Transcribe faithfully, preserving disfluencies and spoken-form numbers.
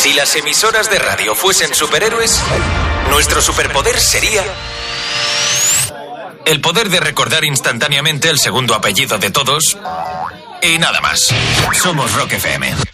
Si las emisoras de radio fuesen superhéroes, nuestro superpoder sería el poder de recordar instantáneamente el segundo apellido de todos y nada más. Somos Rock F M.